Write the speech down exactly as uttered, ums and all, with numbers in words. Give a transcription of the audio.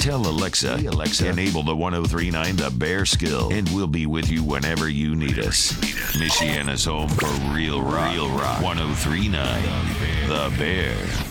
Tell Alexa, hey Alexa, enable the one oh three point nine The Bear skill, and we'll be with you whenever you need us. Michiana's home for real rock. Real rock. one oh three point nine The Bear.